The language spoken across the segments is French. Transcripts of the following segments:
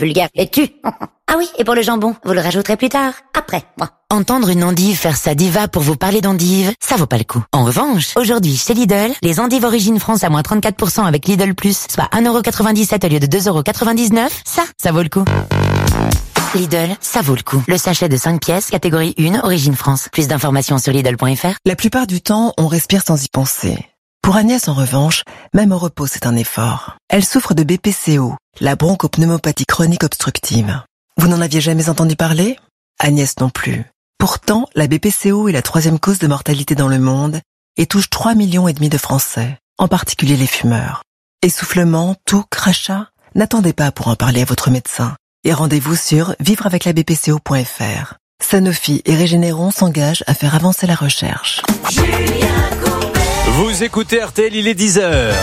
vulgaire es-tu? Ah oui, et pour le jambon, vous le rajouterez plus tard, après, moi. Entendre une endive faire sa diva pour vous parler d'endive, ça vaut pas le coup. En revanche, aujourd'hui, chez Lidl, les endives Origine France à moins 34% avec Lidl Plus, soit 1,97€ au lieu de 2,99€, ça vaut le coup. Lidl, ça vaut le coup. Le sachet de 5 pièces, catégorie 1, Origine France. Plus d'informations sur Lidl.fr. La plupart du temps, on respire sans y penser. Pour Agnès, en revanche, même au repos, c'est un effort. Elle souffre de BPCO, la bronchopneumopathie chronique obstructive. Vous n'en aviez jamais entendu parler? Agnès non plus. Pourtant, la BPCO est la 3e cause de mortalité dans le monde et touche 3,5 millions de Français, en particulier les fumeurs. Essoufflement, toux, crachat? N'attendez pas pour en parler à votre médecin. Et rendez-vous sur vivreaveclabpco.fr. Sanofi et Régénéron s'engagent à faire avancer la recherche. Vous écoutez RTL, il est 10h.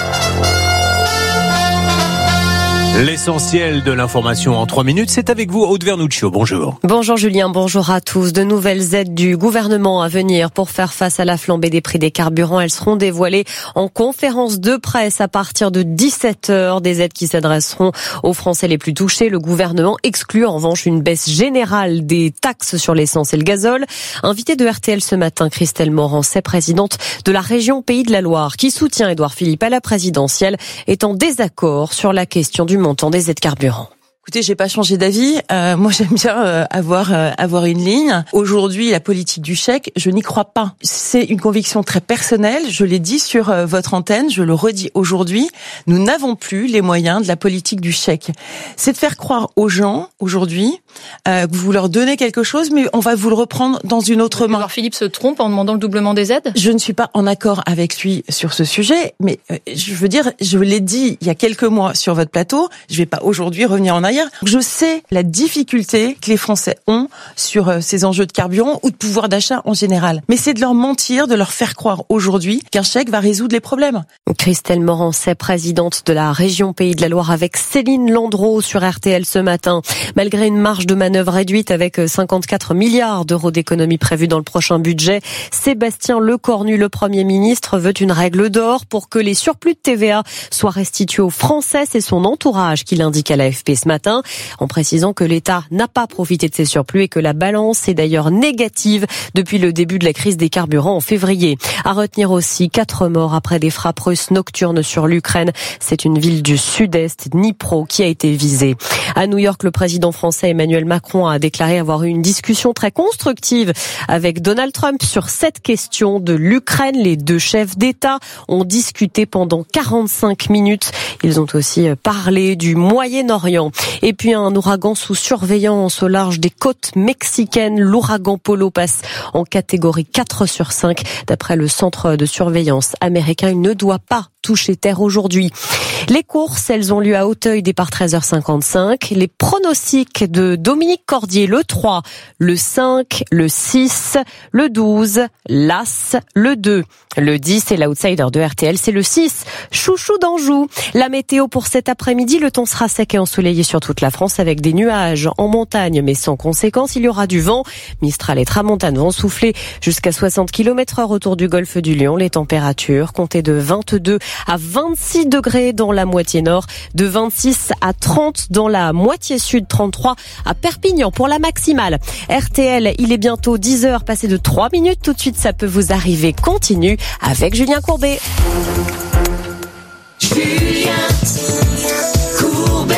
L'essentiel de l'information en 3 minutes, c'est avec vous, Aude Vernuccio. Bonjour. Bonjour Julien, bonjour à tous. De nouvelles aides du gouvernement à venir pour faire face à la flambée des prix des carburants. Elles seront dévoilées en conférence de presse à partir de 17h. Des aides qui s'adresseront aux Français les plus touchés. Le gouvernement exclut en revanche une baisse générale des taxes sur l'essence et le gazole. Invitée de RTL ce matin, Christelle Morancet, présidente de la région Pays de la Loire, qui soutient Édouard Philippe à la présidentielle, est en désaccord sur la question du montant des aides carburant. Écoutez, j'ai pas changé d'avis. Moi, j'aime bien avoir une ligne. Aujourd'hui, la politique du chèque, je n'y crois pas. C'est une conviction très personnelle. Je l'ai dit sur votre antenne, je le redis aujourd'hui. Nous n'avons plus les moyens de la politique du chèque. C'est de faire croire aux gens aujourd'hui que vous leur donnez quelque chose, mais on va vous le reprendre dans une autre main. Alors Philippe se trompe en demandant le doublement des aides ? Je ne suis pas en accord avec lui sur ce sujet, mais je veux dire, je l'ai dit il y a quelques mois sur votre plateau. Je vais pas aujourd'hui revenir en arrière. Je sais la difficulté que les Français ont sur ces enjeux de carburant ou de pouvoir d'achat en général. Mais c'est de leur mentir, de leur faire croire aujourd'hui qu'un chèque va résoudre les problèmes. Christelle Morancet, présidente de la région Pays de la Loire, avec Céline Landreau sur RTL ce matin. Malgré une marge de manœuvre réduite avec 54 milliards d'euros d'économies prévues dans le prochain budget, Sébastien Lecornu, le Premier ministre, veut une règle d'or pour que les surplus de TVA soient restitués aux Français. C'est son entourage qui l'indique à l'AFP ce matin, en précisant que l'État n'a pas profité de ces surplus et que la balance est d'ailleurs négative depuis le début de la crise des carburants en février. À retenir aussi 4 morts après des frappes russes nocturnes sur l'Ukraine. C'est une ville du sud-est, Dnipro, qui a été visée. À New York, le président français Emmanuel Macron a déclaré avoir eu une discussion très constructive avec Donald Trump sur cette question de l'Ukraine. Les deux chefs d'État ont discuté pendant 45 minutes. Ils ont aussi parlé du Moyen-Orient. Et puis un ouragan sous surveillance au large des côtes mexicaines. L'ouragan Polo passe en catégorie 4 sur 5. D'après le centre de surveillance américain, il ne doit pas toucher terre aujourd'hui. Les courses, elles ont lieu à Auteuil, départ 13h55. Les pronostics de Dominique Cordier, le 3, le 5, le 6, le 12, l'As, le 2. Le 10 et l'outsider de RTL, c'est le 6, Chouchou d'Anjou. La météo pour cet après-midi, le temps sera sec et ensoleillé sur toute la France avec des nuages en montagne, mais sans conséquence. Il y aura du vent. Mistral et tramontane vont souffler jusqu'à 60 km/h autour du golfe du Lion. Les températures comptez de 22 à 26 degrés dans la moitié nord, de 26 à 30 dans la moitié sud, 33 à Perpignan pour la maximale. RTL, il est bientôt 10h, passé de 3 minutes. Tout de suite, ça peut vous arriver. Continue avec Julien Courbet. Julien Courbet.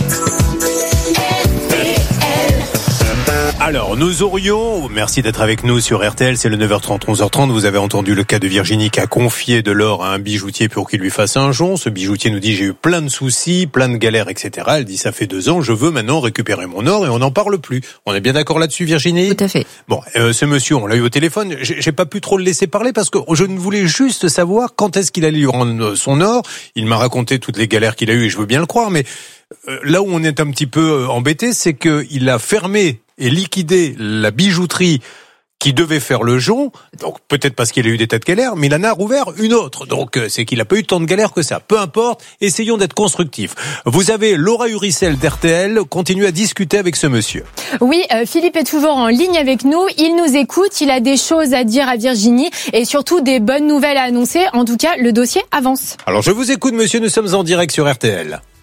Alors, nous aurions, merci d'être avec nous sur RTL, c'est le 9h30, 11h30, vous avez entendu le cas de Virginie qui a confié de l'or à un bijoutier pour qu'il lui fasse un jonc. Ce bijoutier nous dit, j'ai eu plein de soucis, plein de galères, etc. Elle dit, ça fait 2 ans, je veux maintenant récupérer mon or et on n'en parle plus. On est bien d'accord là-dessus, Virginie ? Tout à fait. Bon, ce monsieur, on l'a eu au téléphone, j'ai pas pu trop le laisser parler parce que je ne voulais juste savoir quand est-ce qu'il allait lui rendre son or. Il m'a raconté toutes les galères qu'il a eues et je veux bien le croire, mais là où on est un petit peu embêté, c'est qu'il a fermé et liquidé la bijouterie qui devait faire le jonc, donc peut-être parce qu'il a eu des tas de galères, mais il en a rouvert une autre, donc c'est qu'il n'a pas eu tant de galères que ça. Peu importe, essayons d'être constructifs. Vous avez Laura Uricel d'RTL, continuez à discuter avec ce monsieur. Oui, Philippe est toujours en ligne avec nous, il nous écoute, il a des choses à dire à Virginie et surtout des bonnes nouvelles à annoncer. En tout cas, le dossier avance. Alors je vous écoute monsieur, nous sommes en direct sur RTL.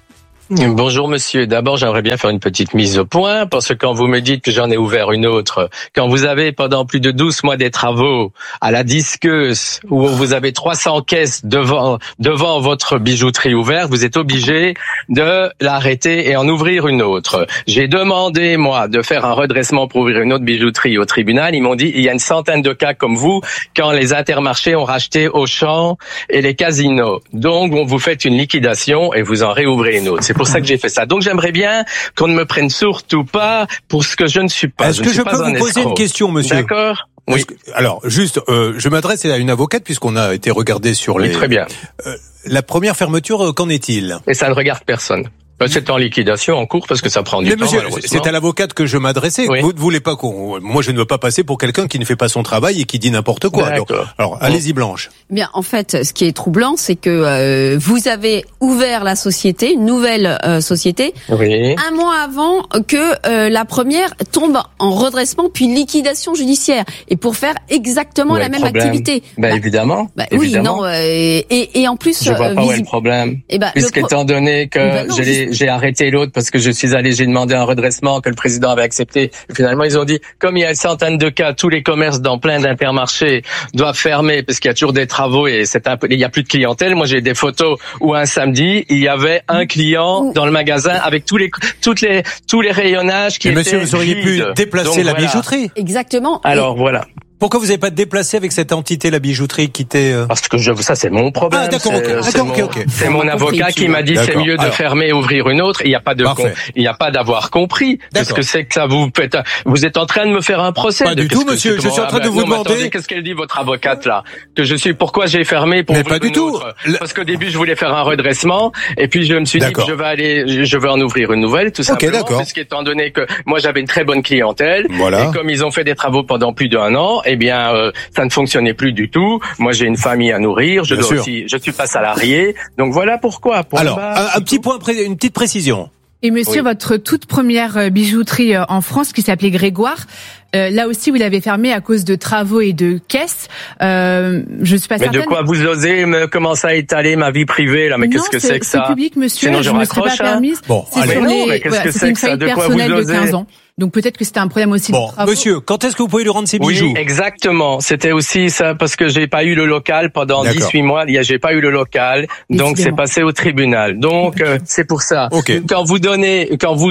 Bonjour monsieur, d'abord j'aimerais bien faire une petite mise au point parce que quand vous me dites que j'en ai ouvert une autre, quand vous avez pendant plus de 12 mois des travaux à la disqueuse où vous avez 300 caisses devant votre bijouterie ouverte, vous êtes obligé de l'arrêter et en ouvrir une autre. J'ai demandé moi de faire un redressement pour ouvrir une autre bijouterie au tribunal, ils m'ont dit il y a une centaine de cas comme vous quand les Intermarchés ont racheté Auchan et les casinos. Donc vous faites une liquidation et vous en réouvrez une autre. C'est pour ça que j'ai fait ça. Donc j'aimerais bien qu'on ne me prenne surtout pas pour ce que je ne suis pas. Est-ce que je peux vous poser une question, monsieur? D'accord. Oui. Alors, juste, je m'adresse à une avocate puisqu'on a été regardé sur les... Oui, très bien. La première fermeture, qu'en est-il? Et ça ne regarde personne. C'est en liquidation, en cours, parce que ça prend du temps. Monsieur, c'est à l'avocate que je m'adressais. Oui. Vous ne voulez pas moi, je ne veux pas passer pour quelqu'un qui ne fait pas son travail et qui dit n'importe quoi. Donc, alors, allez-y, Blanche. Bien, en fait, ce qui est troublant, c'est que vous avez ouvert la société, une nouvelle société, un mois avant que la première tombe en redressement puis liquidation judiciaire, et pour faire exactement la même activité. Évidemment. Évidemment. Oui, non. Et en plus, je vois pas où est le problème. Puisqu'étant donné que j'ai arrêté l'autre parce que j'ai demandé un redressement que le président avait accepté. Et finalement, ils ont dit, comme il y a une centaine de cas, tous les commerces dans plein d'Intermarchés doivent fermer parce qu'il y a toujours des travaux et il y a plus de clientèle. Moi, j'ai des photos où un samedi, il y avait un client dans le magasin avec tous les rayonnages qui étaient vides. Monsieur, vous auriez pu déplacer la bijouterie. Exactement. Alors, voilà. Pourquoi vous n'avez pas déplacé avec cette entité la bijouterie qui était... Parce que ça c'est mon problème. Ah d'accord, ok. C'est mon avocat qui m'a dit c'est mieux de fermer et ouvrir une autre. Il n'y a pas d'avoir compris. Qu'est-ce que c'est que ça vous êtes en train de me faire un procès. Pas du tout, monsieur. Je suis en train de vous demander. Qu'est-ce qu'elle dit votre avocate là? Pourquoi j'ai fermé pour ouvrir une autre? Parce qu'au début je voulais faire un redressement et puis je me suis dit que je vais en ouvrir une nouvelle tout simplement. Parce qu'étant donné que moi j'avais une très bonne clientèle et comme ils ont fait des travaux pendant plus d'1 an. Eh bien, ça ne fonctionnait plus du tout. Moi, j'ai une famille à nourrir. Je suis pas salarié. Donc voilà pourquoi. Alors, un petit point, une petite précision. Et monsieur, votre toute première bijouterie en France, qui s'appelait Grégoire, là aussi, vous l'avez fermée à cause de travaux et de caisses. Je suis pas certaine. Mais de quoi vous osez me commencer à étaler ma vie privée là? Mais qu'est-ce que c'est que ça? C'est public, monsieur. Sinon, je ne me serais pas permise. Bon, c'est une faillite personnelle de 15 ans. Donc peut-être que c'était un problème aussi de travaux. Monsieur, quand est-ce que vous pouvez lui rendre ses bijoux? Oui, exactement. C'était aussi ça parce que j'ai pas eu le local pendant 18 mois. J'ai pas eu le local, donc c'est passé au tribunal. Donc c'est pour ça. Okay. Quand vous donnez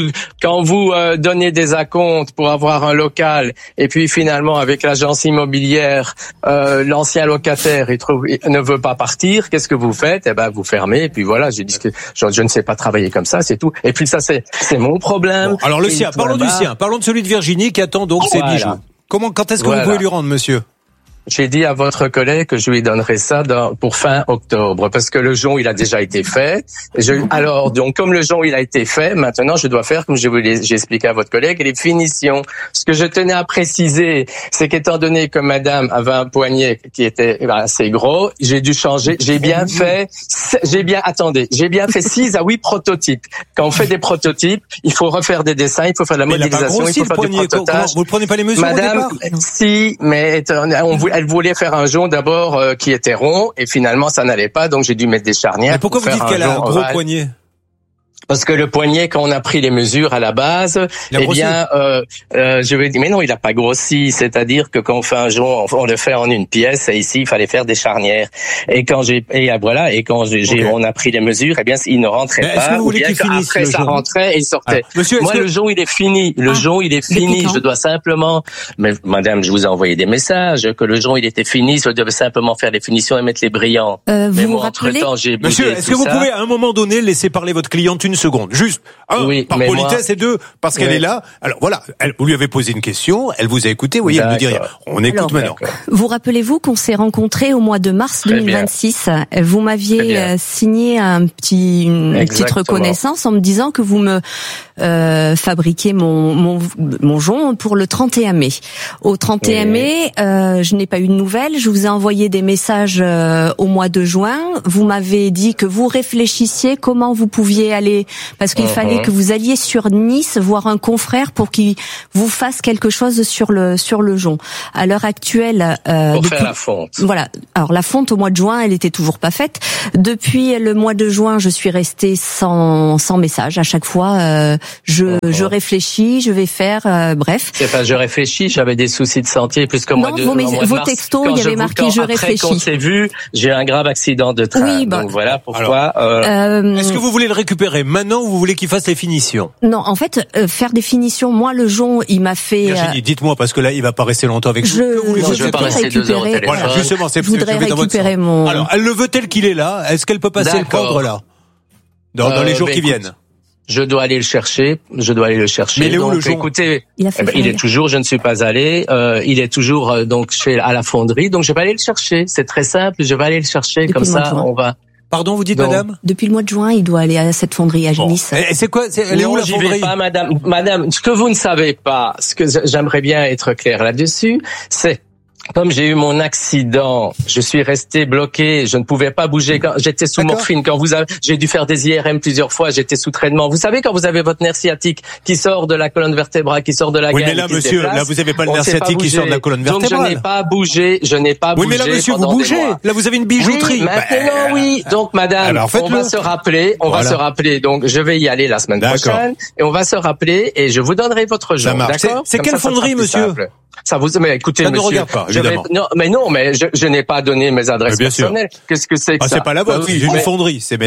des acomptes pour avoir un local et puis finalement avec l'agence immobilière, l'ancien locataire ne veut pas partir, qu'est-ce que vous faites? Eh ben vous fermez et puis voilà. J'ai dit que je ne sais pas travailler comme ça, c'est tout. Et puis ça c'est mon problème. Bon, alors le sien, parlons du sien. Parlons de celui de Virginie qui attend donc ses bijoux. Quand est-ce que vous pouvez lui rendre, monsieur? J'ai dit à votre collègue que je lui donnerai ça pour fin octobre, parce que le jonc, il a déjà été fait. Alors, donc, comme le jonc, il a été fait, maintenant, je dois faire, comme j'ai expliqué à votre collègue, les finitions. Ce que je tenais à préciser, c'est qu'étant donné que madame avait un poignet qui était assez gros, j'ai dû changer. J'ai bien fait 6 à 8 prototypes. Quand on fait des prototypes, il faut refaire des dessins, il faut faire de la modélisation, il faut faire du prototype. Vous ne prenez pas les mesures madame, au départ? Si, mais elle voulait faire un jonc d'abord qui était rond et finalement ça n'allait pas, donc j'ai dû mettre des charnières. Mais pourquoi vous dites qu'elle a un gros poignet? Parce que le poignet, quand on a pris les mesures à la base, je vais dire, mais non, il a pas grossi. C'est-à-dire que quand on fait un jonc, on le fait en une pièce. Et ici, il fallait faire des charnières. Et quand on a pris les mesures, eh bien, il ne rentrait pas. Ou bien qu'après, ça rentrait et il sortait. Moi, le jonc, il est fini. Le jonc, il est fini. Je dois simplement, mais madame, je vous ai envoyé des messages que le jonc, il était fini. Je devais simplement faire les finitions et mettre les brillants. Mais moi, entre-temps, j'ai bougé. Monsieur, est-ce que vous pouvez, à un moment donné, laisser parler votre cliente une seconde? Juste, par politesse et deux, parce qu'elle est là. Alors voilà, vous lui avez posé une question, elle vous a écouté, vous voyez, elle ne dit rien. On écoute maintenant. Vous rappelez-vous qu'on s'est rencontrés au mois de mars 2026. Vous m'aviez signé une petite reconnaissance en me disant que vous me fabriquiez mon jonc pour le 31 mai. Au 31 mai, je n'ai pas eu de nouvelles. Je vous ai envoyé des messages au mois de juin. Vous m'avez dit que vous réfléchissiez comment vous pouviez aller voulez, parce qu'il fallait que vous alliez sur Nice voir un confrère pour qu'il vous fasse quelque chose sur le jonc. À l'heure actuelle, pour faire la fonte. Voilà. Alors la fonte au mois de juin, elle était toujours pas faite. Depuis le mois de juin, je suis restée sans message. À chaque fois, je réfléchis, je vais faire, bref. C'est pas je réfléchis, j'avais des soucis de santé plus que moi. Vos textos, il y avait marqué je réfléchis. Après qu'on s'est vu, j'ai eu un grave accident de train. Oui, donc voilà pourquoi. Est-ce que vous voulez le récupérer maintenant ou vous voulez qu'il fasse les finitions? Non, en fait, faire des finitions. Moi, le jonc, il m'a fait. Virginie, dites-moi parce que là, il va pas rester longtemps avec vous. Je vais pas rester 2 heures au téléphone. Voilà, justement, je voudrais récupérer mon. Alors, elle le veut tel qu'il est là. Est-ce qu'elle peut passer le prendre là dans les jours qui viennent? Je dois aller le chercher. Mais il est où le jonc? Écoutez, il est toujours. Je ne suis pas allé. Il est toujours donc à la fonderie. Donc je vais aller le chercher. C'est très simple. Je vais aller le chercher. Depuis comme ça, on va. Pardon, vous dites madame? Depuis le mois de juin, il doit aller à cette fonderie à Nice. Et c'est quoi? Elle est où la fonderie? J'y vais pas, madame. Ce que vous ne savez pas, ce que j'aimerais bien être clair là-dessus, c'est comme j'ai eu mon accident, je suis resté bloqué, je ne pouvais pas bouger quand j'étais sous morphine, j'ai dû faire des IRM plusieurs fois, j'étais sous traitement. Vous savez quand vous avez votre nerf sciatique qui sort de la colonne vertébrale, qui sort de la gaine. Oui, mais là monsieur, là vous avez pas le nerf sciatique qui sort de la colonne vertébrale. Donc je n'ai pas bougé. Oui, mais là monsieur, vous bougez. Là vous avez une bijouterie. Oui, maintenant oui. Donc madame, on va se rappeler, donc je vais y aller la semaine prochaine et on va se rappeler et je vous donnerai votre jonc. D'accord? C'est quelle fonderie monsieur? Ça vous, mais écoutez, monsieur. Ça ne regarde pas, évidemment. Mais je n'ai pas donné mes adresses personnelles. Qu'est-ce que c'est que ça? C'est pas la vôtre, j'ai une fonderie. Mais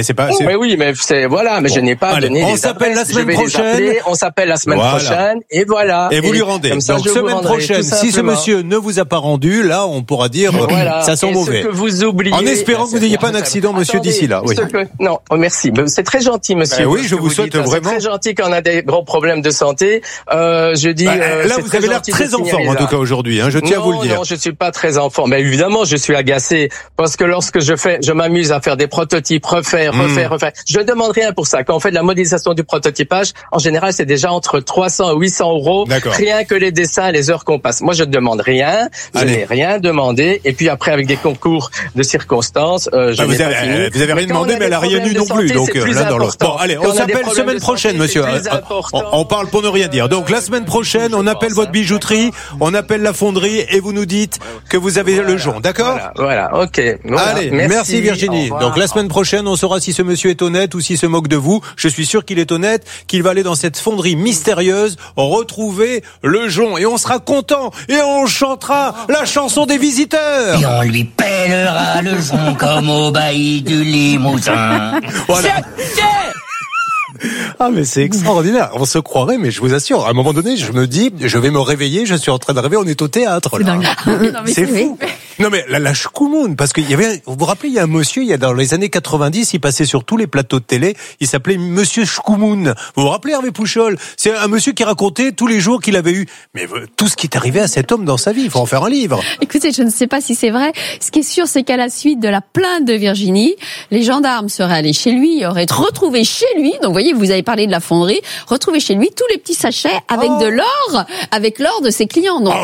je n'ai pas donné on s'appelle la semaine prochaine. On s'appelle la semaine prochaine, et voilà. Et vous lui rendez. Donc, semaine prochaine, si ce monsieur ne vous a pas rendu, là, on pourra dire, ça sent mauvais. Ce que vous oubliez. En espérant que vous n'ayez pas un accident, monsieur, d'ici là, oui. Non, merci. C'est très gentil, monsieur. Oui, je vous souhaite vraiment. C'est très gentil quand on a des gros problèmes de santé. Je dis, là, vous avez l'air très en forme, en tout cas, aujourd'hui, je tiens à vous le dire. Non, je suis pas très en forme. Mais évidemment, je suis agacé parce que lorsque je m'amuse à faire des prototypes, refaire. Je demande rien pour ça. Quand on fait de la modélisation du prototypage, en général, c'est déjà entre 300 et 800 €. Rien que les dessins, les heures qu'on passe. Moi, je ne demande rien. Je n'ai rien demandé. Et puis après, avec des concours de circonstances, vous avez rien demandé, mais elle a rien eu non plus. Donc l'un dans l'autre. Bon, allez, on s'appelle semaine prochaine, monsieur. On parle pour ne rien dire. Donc la semaine prochaine, on appelle votre bijouterie, on appelle la fonderie et vous nous dites que vous avez le jonc, d'accord? Voilà, ok. Allez, merci Virginie. Donc la semaine prochaine, on saura si ce monsieur est honnête ou s'il se moque de vous. Je suis sûr qu'il est honnête, qu'il va aller dans cette fonderie mystérieuse, retrouver le jonc et on sera content et on chantera la chanson des visiteurs. Et on lui pèlera le jonc comme au bailli du Limousin. Voilà. Ah mais c'est extraordinaire, on se croirait, mais je vous assure, à un moment donné, je me dis, je vais me réveiller, je suis en train de rêver, on est au théâtre. Là. C'est fou. Non mais la Schkoumoun, parce qu'il y avait, vous vous rappelez, il y a un monsieur, il y a dans les années 90, il passait sur tous les plateaux de télé, il s'appelait Monsieur Schkoumoun. Vous vous rappelez Hervé Pouchol? C'est un monsieur qui racontait tous les jours qu'il avait eu, mais tout ce qui est arrivé à cet homme dans sa vie, il faut en faire un livre. Écoutez, je ne sais pas si c'est vrai. Ce qui est sûr, c'est qu'à la suite de la plainte de Virginie, les gendarmes seraient allés chez lui, auraient retrouvé chez lui, donc vous voyez, vous avez parlé de la fonderie, retrouvé chez lui tous les petits sachets avec de l'or, avec l'or de ses clients. Donc,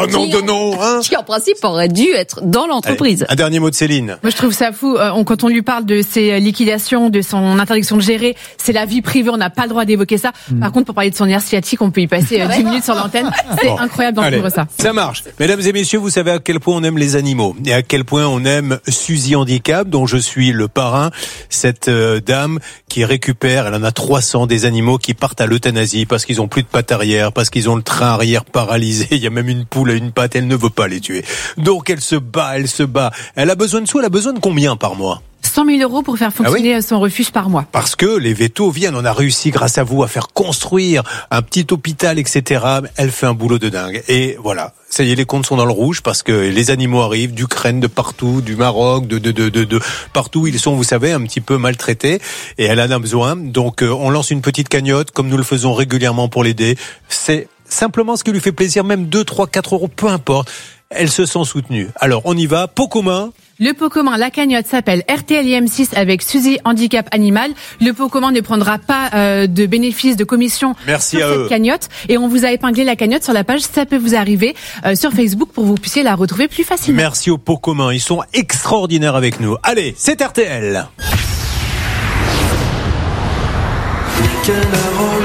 qui en principe aurait dû être dans l'entreprise. Allez, un dernier mot de Céline. Moi je trouve ça fou, quand on lui parle de ses liquidations, de son interdiction de gérer, c'est la vie privée, on n'a pas le droit d'évoquer ça. Par contre, pour parler de son nerf sciatique, on peut y passer 10 minutes sur l'antenne. C'est incroyable d'entendre ça. Ça marche. Mesdames et messieurs, vous savez à quel point on aime les animaux et à quel point on aime Suzy Handicap, dont je suis le parrain. Cette dame qui récupère, elle en a 300 des animaux qui partent à l'euthanasie parce qu'ils ont plus de pattes arrière, parce qu'ils ont le train arrière paralysé. Il y a même une poule à une patte, elle ne veut pas les tuer. Donc elle se bat. Elle a besoin de sous, elle a besoin de combien par mois? 100 000 € pour faire fonctionner son refuge par mois. Parce que les vétos viennent, on a réussi grâce à vous à faire construire un petit hôpital, etc. Elle fait un boulot de dingue. Et voilà, ça y est, les comptes sont dans le rouge parce que les animaux arrivent d'Ukraine, de partout, du Maroc, de partout. Ils sont, vous savez, un petit peu maltraités et elle en a besoin. Donc on lance une petite cagnotte comme nous le faisons régulièrement pour l'aider. C'est simplement ce qui lui fait plaisir, même 2, 3, 4 €, peu importe. Elle se sent soutenue. Alors, on y va. Pot commun. Le pot commun, la cagnotte s'appelle RTLIM6 avec Suzy Handicap Animal. Le pot commun ne prendra pas de bénéfice de commission sur cette cagnotte. Et on vous a épinglé la cagnotte sur la page Ça peut vous arriver sur Facebook pour que vous puissiez la retrouver plus facilement. Merci au pot commun. Ils sont extraordinaires avec nous. Allez, c'est RTL. rock'n'roll.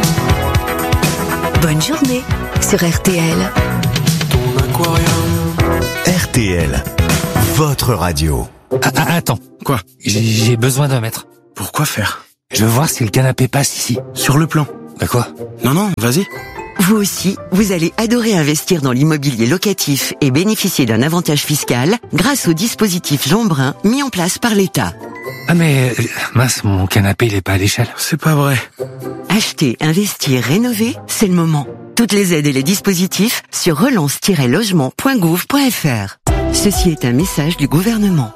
Bonne journée sur RTL. Ton aquarium. RTL, votre radio. Attends, quoi? J'ai besoin d'un mètre. Pourquoi faire? Je veux voir si le canapé passe ici. Sur le plan. Bah quoi? Non, vas-y. Vous aussi, vous allez adorer investir dans l'immobilier locatif et bénéficier d'un avantage fiscal grâce au dispositif Jeanbrun mis en place par l'État. Ah mais, mince, mon canapé il est pas à l'échelle. C'est pas vrai. Acheter, investir, rénover, c'est le moment. Toutes les aides et les dispositifs sur relance-logement.gouv.fr. Ceci est un message du gouvernement.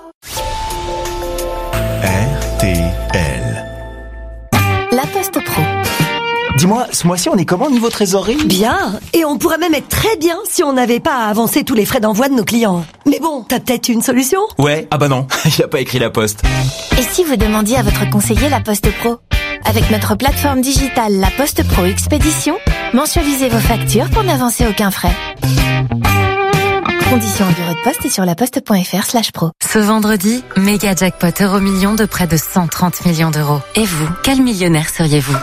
RTL. La Poste Pro. Dis-moi, ce mois-ci, on est comment niveau trésorerie? Bien. Et on pourrait même être très bien si on n'avait pas à avancer tous les frais d'envoi de nos clients. Mais bon, t'as peut-être une solution? Ouais, ah bah non, il a pas écrit la Poste. Et si vous demandiez à votre conseiller La Poste Pro? Avec notre plateforme digitale La Poste Pro Expédition, mensualisez vos factures pour n'avancer aucun frais. Conditions en bureau de poste et sur laposte.fr/pro. Ce vendredi, méga jackpot Euromillions de près de 130 millions d'euros. Et vous, quel millionnaire seriez-vous?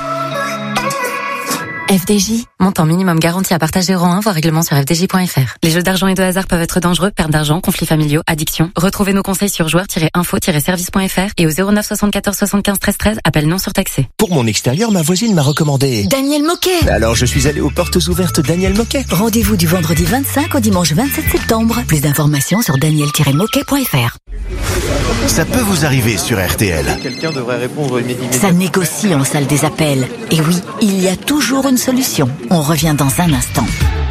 FDJ, montant minimum garanti à partager rang 1, voire règlement sur fdj.fr. Les jeux d'argent et de hasard peuvent être dangereux, perte d'argent, conflits familiaux, addiction. Retrouvez nos conseils sur joueurs-info-service.fr et au 09 74 75 13 13, appel non surtaxé. Pour mon extérieur, ma voisine m'a recommandé Daniel Moquet. Alors je suis allé aux portes ouvertes Daniel Moquet. Rendez-vous du vendredi 25 au dimanche 27 septembre. Plus d'informations sur daniel-moquet.fr. Ça peut vous arriver sur RTL. Quelqu'un devrait répondre immédiatement. Ça négocie en salle des appels. Et oui, il y a toujours une solution. On revient dans un instant.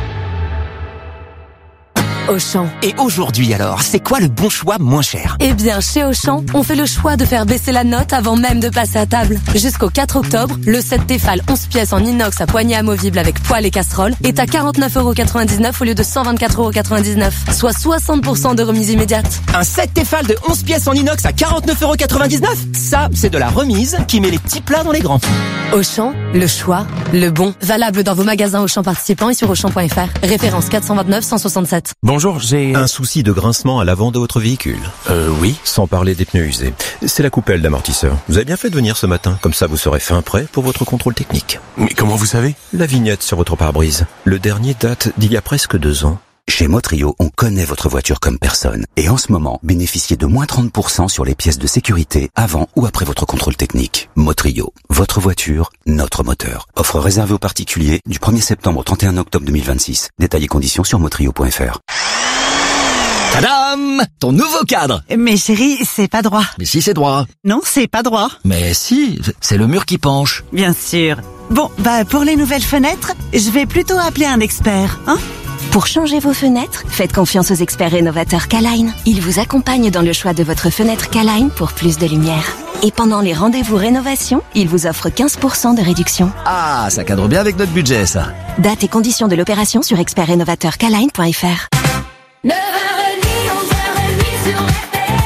Auchan. Et aujourd'hui alors, c'est quoi le bon choix moins cher? Eh bien, chez Auchan, on fait le choix de faire baisser la note avant même de passer à table. Jusqu'au 4 octobre, le set Tefal 11 pièces en inox à poignée amovible avec poêle et casserole est à 49,99€ au lieu de 124,99€, soit 60% de remise immédiate. Un set Tefal de 11 pièces en inox à 49,99€? Ça, c'est de la remise qui met les petits plats dans les grands. Auchan, le choix, le bon. Valable dans vos magasins Auchan participants et sur Auchan.fr. Référence 429 167. Bonjour, j'ai un souci de grincement à l'avant de votre véhicule. Oui. Sans parler des pneus usés. C'est la coupelle d'amortisseur. Vous avez bien fait de venir ce matin, comme ça vous serez fin prêt pour votre contrôle technique. Mais comment vous savez? La vignette sur votre pare-brise. Le dernier date d'il y a presque 2 ans. Chez Motrio, on connaît votre voiture comme personne. Et en ce moment, bénéficiez de moins 30% sur les pièces de sécurité avant ou après votre contrôle technique. Motrio, votre voiture, notre moteur. Offre réservée aux particuliers du 1er septembre au 31 octobre 2026. Détails et conditions sur motrio.fr. Tadam! Ton nouveau cadre! Mais chérie, c'est pas droit. Mais si, c'est droit. Non, c'est pas droit. Mais si, c'est le mur qui penche. Bien sûr. Bon, pour les nouvelles fenêtres, je vais plutôt appeler un expert, hein? Pour changer vos fenêtres, faites confiance aux experts rénovateurs K-Line. Ils vous accompagnent dans le choix de votre fenêtre K-Line pour plus de lumière. Et pendant les rendez-vous rénovation, ils vous offrent 15% de réduction. Ah, ça cadre bien avec notre budget, ça. Date et conditions de l'opération sur expertrénovateurkline.fr. 9h30, 11h30 sur RTL.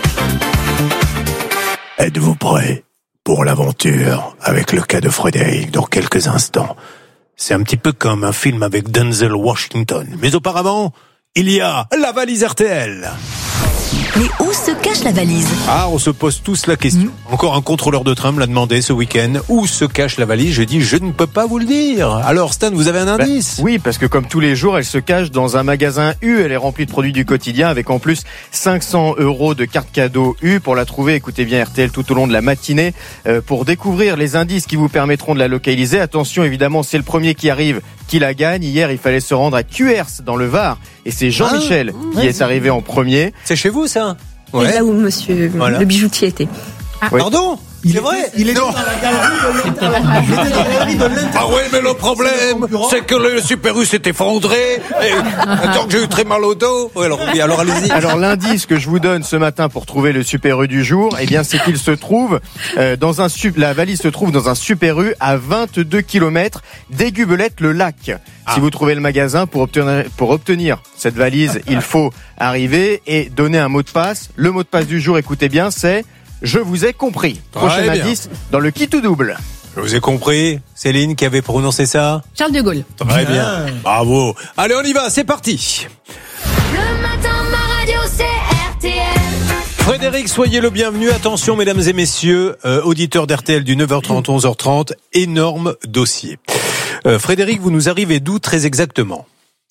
Êtes-vous prêts pour l'aventure avec le cas de Frédéric dans quelques instants? C'est un petit peu comme un film avec Denzel Washington. Mais auparavant, il y a la valise RTL. Mais où se cache la valise? Ah, on se pose tous la question. Encore un contrôleur de train me l'a demandé ce week-end. Où se cache la valise? J'ai dit, je ne peux pas vous le dire. Alors Stan, vous avez un indice? Oui, parce que comme tous les jours, elle se cache dans un magasin U. Elle est remplie de produits du quotidien avec en plus 500€ de cartes cadeaux U. Pour la trouver, écoutez bien RTL tout au long de la matinée. Pour découvrir les indices qui vous permettront de la localiser. Attention, évidemment, c'est le premier qui arrive qui la gagne. Hier, il fallait se rendre à Cuers dans le Var. Et c'est Jean-Michel qui est arrivé en premier. C'est chez vous, ça? Ouais. Et là où monsieur le bijoutier était. Ah, oui. Pardon? C'est vrai? Il est dans la galerie de l'Inter. Ah oui, mais le problème, c'est que le Super U s'est effondré. Tant que j'ai eu très mal au dos. Oui, alors allez-y. Alors l'indice que je vous donne ce matin pour trouver le Super U du jour, eh bien c'est qu'il se trouve la valise se trouve dans un Super U à 22 km d'Aigubelette-le-Lac. Si vous trouvez le magasin, pour obtenir cette valise, il faut arriver et donner un mot de passe. Le mot de passe du jour, écoutez bien, c'est je vous ai compris. Prochain indice dans le qui tout double. Je vous ai compris. Céline qui avait prononcé ça? Charles de Gaulle. Très bien. Bravo. Allez, on y va. C'est parti. Le matin, ma radio, c'est RTL. Frédéric, soyez le bienvenu. Attention, mesdames et messieurs, auditeurs d'RTL du 9h30, 11h30, énorme dossier. Frédéric, vous nous arrivez d'où très exactement ?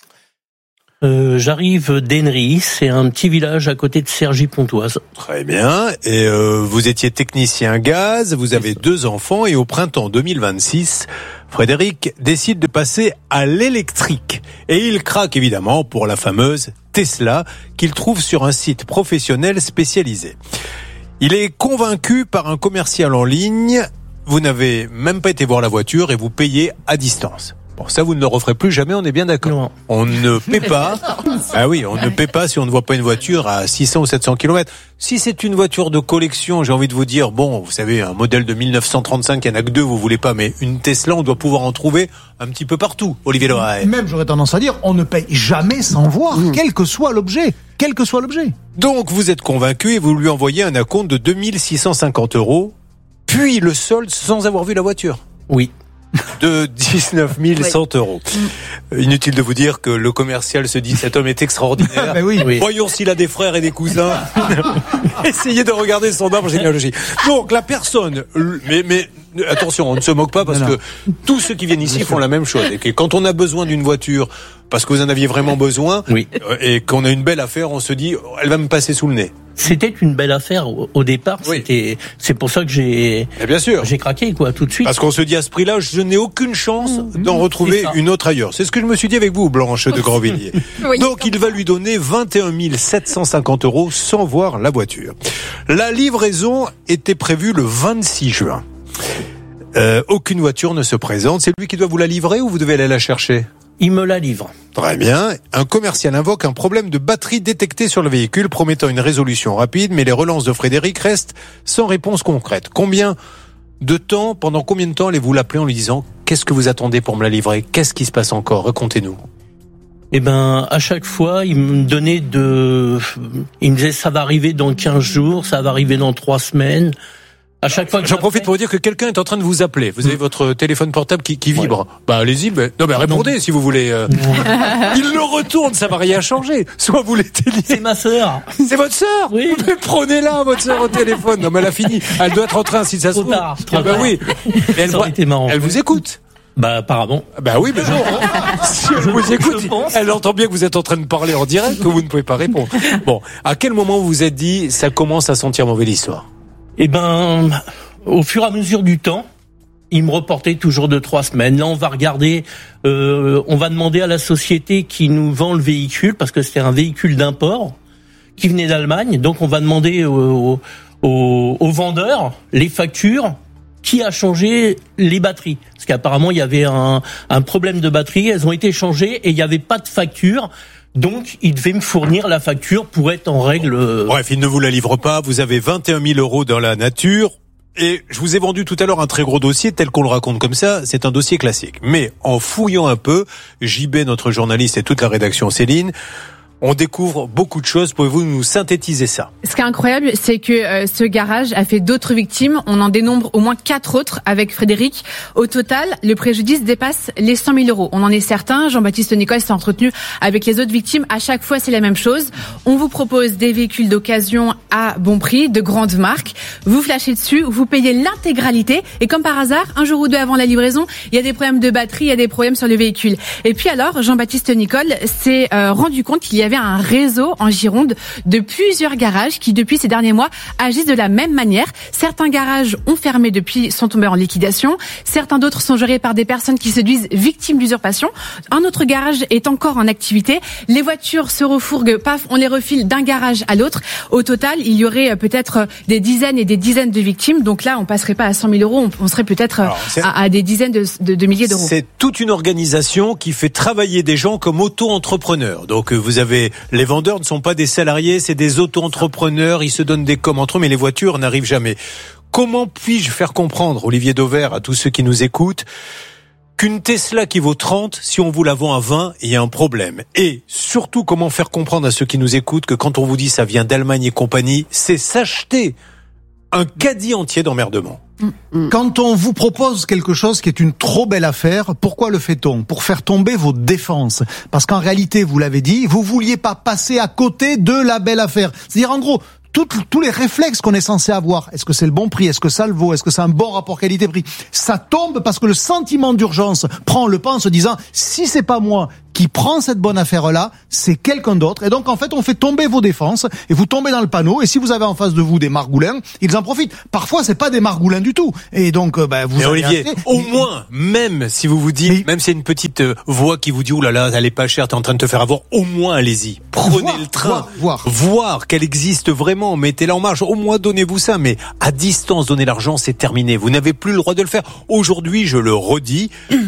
J'arrive d'Ennery, c'est un petit village à côté de Cergy-Pontoise. Très bien. Et vous étiez technicien gaz, vous avez 2 enfants et au printemps 2026, Frédéric décide de passer à l'électrique. Et il craque évidemment pour la fameuse Tesla qu'il trouve sur un site professionnel spécialisé. Il est convaincu par un commercial en ligne. Vous n'avez même pas été voir la voiture et vous payez à distance. Bon, ça, vous ne le referez plus jamais, on est bien d'accord. Non. On ne paie pas. Ah oui, on ne paie pas si on ne voit pas une voiture à 600 ou 700 km. Si c'est une voiture de collection, j'ai envie de vous dire, bon, vous savez, un modèle de 1935, il n'y en a que 2, vous voulez pas, mais une Tesla, on doit pouvoir en trouver un petit peu partout, Olivier Loraet. Même, j'aurais tendance à dire, on ne paye jamais sans voir, quel que soit l'objet. Quel que soit l'objet. Donc, vous êtes convaincu et vous lui envoyez un acompte de 2650 €, puis le solde sans avoir vu la voiture. Oui. De 19 100 €. Inutile de vous dire que le commercial se dit cet homme est extraordinaire. Oui. Voyons s'il a des frères et des cousins. Essayez de regarder son arbre généalogique. Donc la personne, mais attention, on ne se moque pas parce que tous ceux qui viennent ici font la même chose. Et que quand on a besoin d'une voiture, parce que vous en aviez vraiment besoin, et qu'on a une belle affaire, on se dit, elle va me passer sous le nez. C'était une belle affaire au départ. C'est pour ça que j'ai craqué tout de suite. Parce qu'on se dit à ce prix-là, je n'ai aucune chance d'en retrouver une autre ailleurs. C'est ce que je me suis dit avec vous, Blanche de Grandvilliers. Donc il va lui donner 21 750 € sans voir la voiture. La livraison était prévue le 26 juin. Aucune voiture ne se présente. C'est lui qui doit vous la livrer ou vous devez aller la chercher ? Il me la livre. Très bien. Un commercial invoque un problème de batterie détecté sur le véhicule, promettant une résolution rapide, mais les relances de Frédéric restent sans réponse concrète. Pendant combien de temps allez-vous l'appeler en lui disant « Qu'est-ce que vous attendez pour me la livrer ? Qu'est-ce qui se passe encore ? Racontez-nous. » À chaque fois, il me disait « Ça va arriver dans 15 jours, ça va arriver dans 3 semaines. » À chaque fois que j'en profite pour vous dire que quelqu'un est en train de vous appeler. Vous avez votre téléphone portable qui vibre. Ouais. Allez-y. Répondez si vous voulez. Il le retourne, ça va rien changer. Soit vous l'éteignez. C'est ma sœur. C'est votre sœur. Oui. Mais prenez-la, votre sœur au téléphone. Non, mais elle a fini. Elle doit être en train, si ça se trouve. Trop tard. Oui. Elle vous écoute. Apparemment. Oui, mais si elle vous écoute, elle entend bien que vous êtes en train de parler en direct, que vous ne pouvez pas répondre. Bon, à quel moment vous vous êtes dit, ça commence à sentir mauvais l'histoire? Au fur et à mesure du temps, il me reportait toujours 2-3 semaines. Là, on va regarder, on va demander à la société qui nous vend le véhicule, parce que c'était un véhicule d'import qui venait d'Allemagne. Donc, on va demander au vendeur les factures, qui a changé les batteries. Parce qu'apparemment, il y avait un problème de batterie. Elles ont été changées et il n'y avait pas de facture. Donc, il devait me fournir la facture pour être en règle. Bref, il ne vous la livre pas. Vous avez 21 000 € dans la nature. Et je vous ai vendu tout à l'heure un très gros dossier, tel qu'on le raconte comme ça. C'est un dossier classique. Mais en fouillant un peu, JB, notre journaliste, et toute la rédaction Céline, on découvre beaucoup de choses. Pouvez-vous nous synthétiser ça? Ce qui est incroyable, c'est que ce garage a fait d'autres victimes. On en dénombre au moins 4 autres avec Frédéric. Au total, le préjudice dépasse les 100 000 €. On en est certain. Jean-Baptiste Nicole s'est entretenu avec les autres victimes. À chaque fois, c'est la même chose. On vous propose des véhicules d'occasion à bon prix, de grandes marques. Vous flashez dessus, vous payez l'intégralité. Et comme par hasard, un jour ou deux avant la livraison, il y a des problèmes de batterie, il y a des problèmes sur le véhicule. Et puis alors, Jean-Baptiste Nicole s'est rendu compte qu'il y avait un réseau en Gironde de plusieurs garages qui, depuis ces derniers mois, agissent de la même manière. Certains garages ont fermé depuis, sont tombés en liquidation. Certains d'autres sont gérés par des personnes qui se disent victimes d'usurpation. Un autre garage est encore en activité. Les voitures se refourguent, paf, on les refile d'un garage à l'autre. Au total, il y aurait peut-être des dizaines et des dizaines de victimes. Donc là, on passerait pas à 100 000 €, on serait peut-être à des dizaines de milliers d'euros. C'est toute une organisation qui fait travailler des gens comme auto-entrepreneurs. Donc vous avez les vendeurs ne sont pas des salariés, c'est des auto-entrepreneurs, ils se donnent des coms entre eux, mais les voitures n'arrivent jamais. Comment puis-je faire comprendre, Olivier Dauvert, à tous ceux qui nous écoutent, qu'une Tesla qui vaut 30, si on vous la vend à 20, il y a un problème? Et surtout, comment faire comprendre à ceux qui nous écoutent que quand on vous dit ça vient d'Allemagne et compagnie, c'est s'acheter un caddie entier d'emmerdement? Quand on vous propose quelque chose qui est une trop belle affaire, pourquoi le fait-on? Pour faire tomber vos défenses. Parce qu'en réalité, vous l'avez dit, vous vouliez pas passer à côté de la belle affaire. C'est-à-dire, en gros, tous les réflexes qu'on est censé avoir. Est-ce que c'est le bon prix? Est-ce que ça le vaut? Est-ce que c'est un bon rapport qualité-prix? Ça tombe parce que le sentiment d'urgence prend le pas en se disant, si c'est pas moi qui prend cette bonne affaire-là, c'est quelqu'un d'autre. Et donc, en fait, on fait tomber vos défenses et vous tombez dans le panneau. Et si vous avez en face de vous des margoulins, ils en profitent. Parfois, c'est pas des margoulins du tout. Et donc, vous mais Olivier, au moins, même si vous vous dites, même si c'est une petite voix qui vous dit, oh là là, elle est pas chère, t'es en train de te faire avoir, au moins, allez-y. Prenez le train. Voir qu'elle existe vraiment. Mettez-la en marche. Au moins, donnez-vous ça. Mais à distance, donner l'argent, c'est terminé. Vous n'avez plus le droit de le faire. Aujourd'hui, je le redis,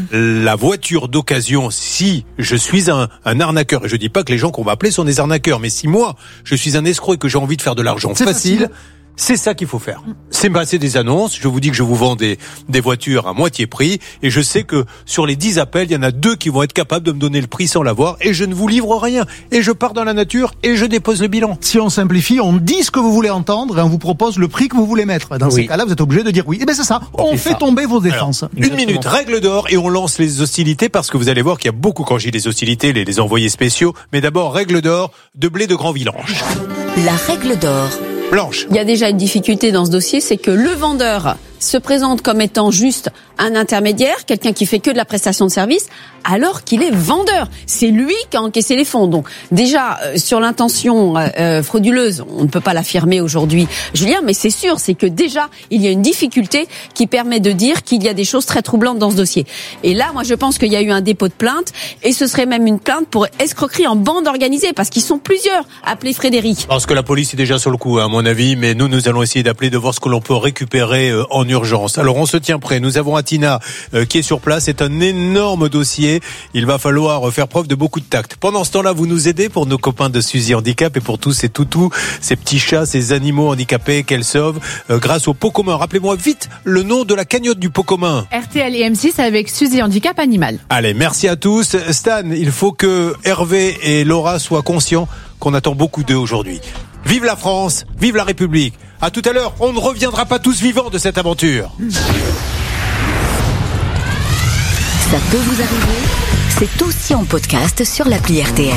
la voiture d'occasion, si je suis un arnaqueur, et je dis pas que les gens qu'on va appeler sont des arnaqueurs, mais si moi, je suis un escroc et que j'ai envie de faire de l'argent facile, c'est ça qu'il faut faire. C'est passer des annonces. Je vous dis que je vous vends des voitures à moitié prix, et je sais que sur les 10 appels, il y en a 2 qui vont être capables de me donner le prix sans l'avoir, et je ne vous livre rien. Et je pars dans la nature et je dépose le bilan. Si on simplifie, on dit ce que vous voulez entendre et on vous propose le prix que vous voulez mettre. Dans ces cas-là, vous êtes obligé de dire oui. Et bien c'est ça. On fait tomber vos défenses. Alors, une minute, règle d'or, et on lance les hostilités, parce que vous allez voir qu'il y a beaucoup, quand j'ai les hostilités, les envoyés spéciaux. Mais d'abord, règle d'or de blé de Grand-Villange. La règle d'or. Blanche. Il y a déjà une difficulté dans ce dossier, c'est que le vendeur se présente comme étant juste un intermédiaire, quelqu'un qui fait que de la prestation de service, alors qu'il est vendeur. C'est lui qui a encaissé les fonds. Donc déjà, sur l'intention frauduleuse, on ne peut pas l'affirmer aujourd'hui, Julien, mais c'est sûr, c'est que déjà, il y a une difficulté qui permet de dire qu'il y a des choses très troublantes dans ce dossier. Et là, moi, je pense qu'il y a eu un dépôt de plainte, et ce serait même une plainte pour escroquerie en bande organisée, parce qu'ils sont plusieurs appelés Frédéric. Parce que la police est déjà sur le coup, à mon avis, mais nous allons essayer d'appeler, de voir ce que l'on peut récupérer en urgence. Alors, on se tient prêt. Nous avons Atina qui est sur place. C'est un énorme dossier. Il va falloir faire preuve de beaucoup de tact. Pendant ce temps-là, vous nous aidez pour nos copains de Suzy Handicap et pour tous ces toutous, ces petits chats, ces animaux handicapés qu'elle sauve grâce au pot commun. Rappelez-moi vite le nom de la cagnotte du pot commun. RTL et M6 avec Suzy Handicap Animal. Allez, merci à tous. Stan, il faut que Hervé et Laura soient conscients qu'on attend beaucoup d'eux aujourd'hui. Vive la France, vive la République. À tout à l'heure, on ne reviendra pas tous vivants de cette aventure. Ça peut vous arriver, c'est aussi en podcast sur l'appli RTL.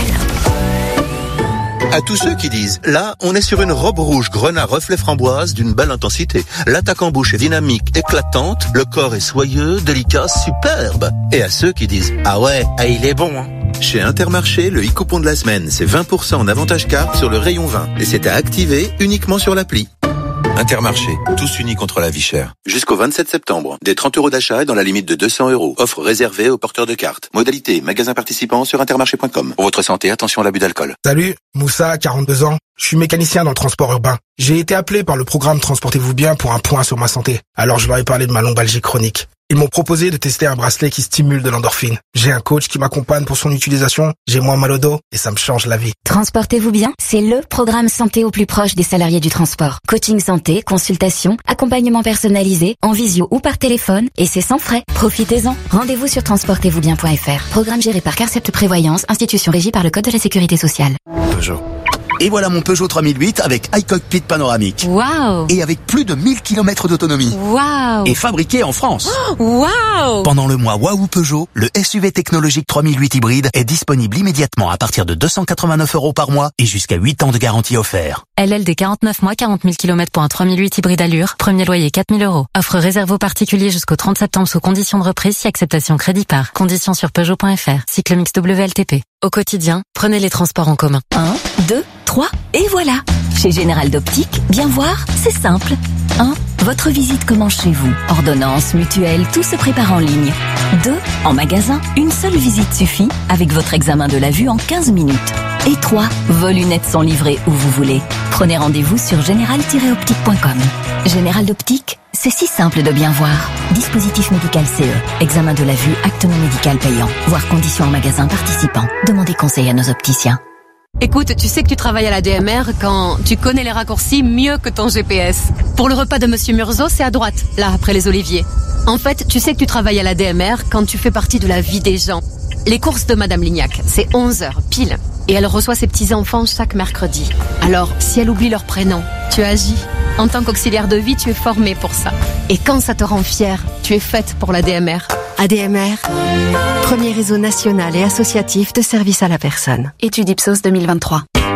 À tous ceux qui disent, là, on est sur une robe rouge grenat reflet framboise d'une belle intensité. L'attaque en bouche est dynamique, éclatante, le corps est soyeux, délicat, superbe. Et à ceux qui disent, ah ouais, il est bon, hein. Chez Intermarché, le e-coupon de la semaine, c'est 20% en avantage carte sur le rayon 20. Et c'est à activer uniquement sur l'appli. Intermarché, tous unis contre la vie chère. Jusqu'au 27 septembre, des 30 € d'achat et dans la limite de 200 €. Offre réservée aux porteurs de cartes. Modalité, magasin participant sur intermarché.com. Pour votre santé, attention à l'abus d'alcool. Salut, Moussa, 42 ans. Je suis mécanicien dans le transport urbain. J'ai été appelé par le programme Transportez-vous bien pour un point sur ma santé. Alors je leur ai parlé de ma lombalgie chronique. Ils m'ont proposé de tester un bracelet qui stimule de l'endorphine. J'ai un coach qui m'accompagne pour son utilisation, j'ai moins mal au dos et ça me change la vie. Transportez-vous bien, c'est le programme santé au plus proche des salariés du transport. Coaching santé, consultation, accompagnement personnalisé, en visio ou par téléphone, et c'est sans frais. Profitez-en. Rendez-vous sur transportezvousbien.fr. Programme géré par Carcept Prévoyance, institution régie par le Code de la Sécurité sociale. Peugeot. Et voilà mon Peugeot 3008 avec iCockpit panoramique. Waouh! Et avec plus de 1000 km d'autonomie. Waouh! Et fabriqué en France. Waouh! Pendant le mois Waouh Peugeot, le SUV technologique 3008 hybride est disponible immédiatement à partir de 289 € par mois et jusqu'à 8 ans de garantie offert. LLD 49 mois, 40 000 km pour un 3008 hybride allure. Premier loyer 4 000 €. Offre réservée aux particuliers jusqu'au 30 septembre sous conditions de reprise si acceptation crédit par. Conditions sur Peugeot.fr. Cycle mix WLTP. Au quotidien, prenez les transports en commun. 1, 2, 3, et voilà. Chez Général d'Optique, bien voir, c'est simple. 1. Votre visite commence chez vous. Ordonnance, mutuelle, tout se prépare en ligne. 2. En magasin, une seule visite suffit avec votre examen de la vue en 15 minutes. Et 3. Vos lunettes sont livrées où vous voulez. Prenez rendez-vous sur général-optique.com. Général d'Optique, c'est si simple de bien voir. Dispositif médical CE. Examen de la vue, acte non médical payant. Voir conditions en magasin participant. Demandez conseil à nos opticiens. Écoute, tu sais que tu travailles à la DMR quand tu connais les raccourcis mieux que ton GPS. Pour le repas de Monsieur Murzo, c'est à droite, là, après les oliviers. En fait, tu sais que tu travailles à la DMR quand tu fais partie de la vie des gens. Les courses de Madame Lignac, c'est 11h, pile. Et elle reçoit ses petits-enfants chaque mercredi. Alors, si elle oublie leur prénom, tu agis. En tant qu'auxiliaire de vie, tu es formé pour ça. Et quand ça te rend fier, tu es faite pour la DMR. ADMR, premier réseau national et associatif de services à la personne. Étude Ipsos 2023.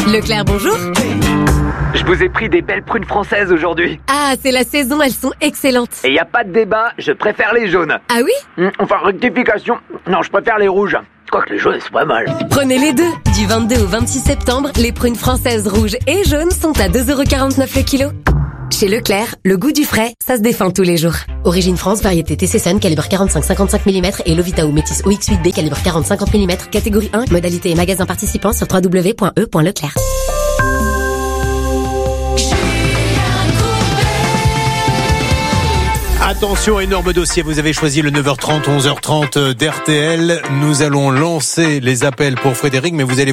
Leclerc, bonjour. Je vous ai pris des belles prunes françaises aujourd'hui. Ah, c'est la saison, elles sont excellentes. Et y a pas de débat, je préfère les jaunes. Ah oui? Enfin, rectification. Non, je préfère les rouges. Quoique les jaunes, c'est pas mal. Prenez les deux. Du 22 au 26 septembre, les prunes françaises rouges et jaunes sont à 2,49€ le kilo. Chez Leclerc, le goût du frais, ça se défend tous les jours. Origine France, variété TC Sun, calibre 45-55 mm et Lovita ou Métis OX8B, calibre 40-50 mm, catégorie 1, modalité et magasin participant sur www.e.leclerc. Attention, énorme dossier, vous avez choisi le 9h30, 11h30 d'RTL. Nous allons lancer les appels pour Frédéric, mais vous allez